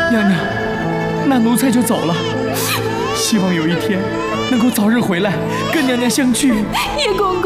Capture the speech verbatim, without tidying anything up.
娘娘，那奴才就走了，希望有一天能够早日回来，跟娘娘相聚。 叶公公。